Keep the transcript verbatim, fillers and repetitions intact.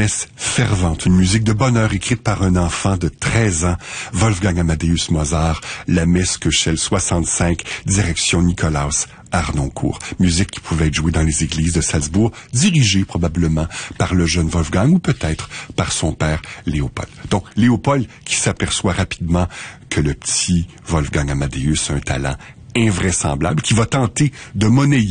messe fervente, une musique de bonheur écrite par un enfant de treize ans, Wolfgang Amadeus Mozart, la messe Köchel soixante-cinq, direction Nikolaus Harnoncourt. Musique qui pouvait être jouée dans les églises de Salzbourg, dirigée probablement par le jeune Wolfgang ou peut-être par son père Léopold. Donc, Léopold qui s'aperçoit rapidement que le petit Wolfgang Amadeus a un talent invraisemblable, qui va tenter de monnayer